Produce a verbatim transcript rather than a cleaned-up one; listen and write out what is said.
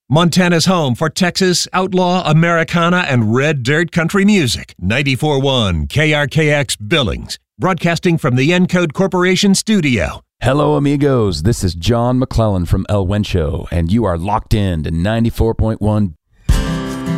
Montana's home for Texas, outlaw, Americana, and red dirt country music. ninety-four point one K R K X Billings, broadcasting from the Encode Corporation studio. Hello, amigos. This is John McClellan from El Wencho, and you are locked in to ninety-four point one